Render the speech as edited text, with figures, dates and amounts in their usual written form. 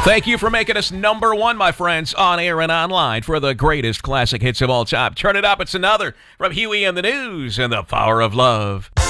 Thank you for making us number one, my friends, on air and online for the greatest classic hits of all time. Turn it up. It's another from Huey and the News and the Power of Love.